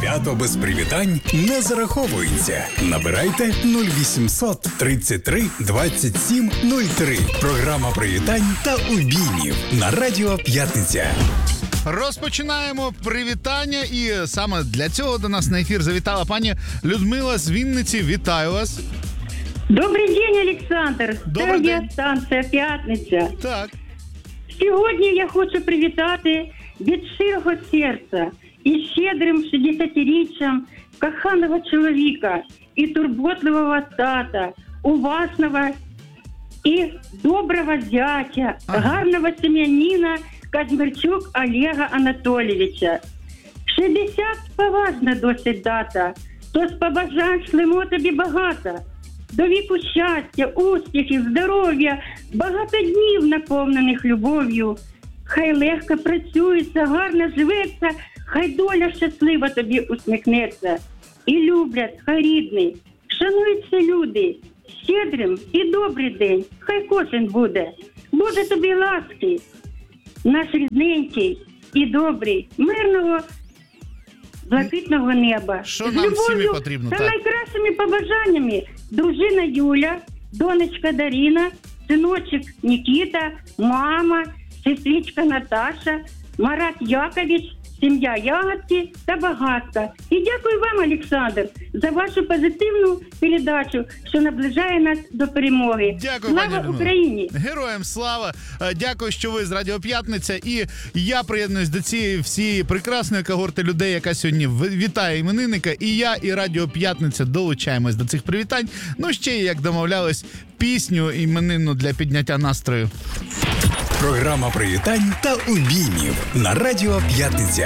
Свято без привітань не зараховується. Набирайте 0800 33 27 03. Програма привітань та обіймів на Радіо П'ятниця. Розпочинаємо привітання, і саме для цього до нас на ефір завітала пані Людмила з Вінниці. Вітаю вас. Добрий день, Олександр. Добрий день. Радіостанція «П'ятниця». Так. Сьогодні я хочу привітати від щирого серця і щедрим 60-річчям коханого чоловіка і турботливого тата, уважного і доброго зятя, гарного сім'янина Казмірчук Олега Анатолійовича. 60 поважна досить дата, то з побажань шлемо тобі багато. До віку щастя, успіхів, здоров'я, багато днів наповнених любов'ю. Хай легко працюється, гарно живеться, хай доля щаслива тобі усміхнеться. І люблять, хай рідний, шануються люди. Щедрим і добрий день, хай кожен буде. Боже тобі ласки, наш рідненький і добрий, мирного, блакитного неба. Що нам всім потрібно, та так? найкращими побажаннями дружина Юля, донечка Дарина, синочок Нікіта, мама, сестричка Наташа, Марат Якович, сім'я Ягодки та багатства. І дякую вам, Олександр, за вашу позитивну передачу, що наближає нас до перемоги. Дякую, Слава пані Людмила. Україні! Героям слава! Дякую, що ви з Радіо П'ятниця. І я приєднуюсь до цієї всієї прекрасної когорти людей, яка сьогодні вітає іменинника. І я, і Радіо П'ятниця долучаємось до цих привітань. Ну, ще, як домовлялись, пісню іменинну для підняття настрою. Програма привітань та обіймів на Радіо П'ятниця.